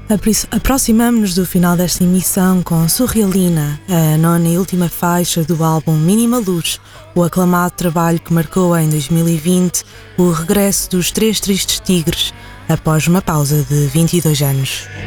Aproximamo-nos do final desta emissão com Surrealina, a nona e última faixa do álbum Mínima Luz, o aclamado trabalho que marcou em 2020 o regresso dos Três Tristes Tigres, após uma pausa de 22 anos.